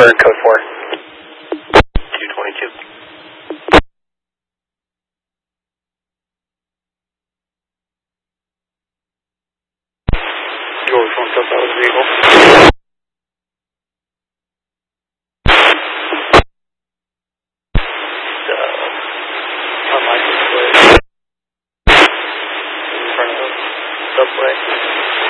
We're in code 4. 222. You always want stuff out of the vehicle. Unlicensed plate. In front of the subway.